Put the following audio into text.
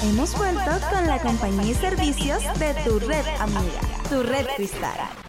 Hemos vuelto con la compañía y servicios de tu red amiga, tu red Cristal.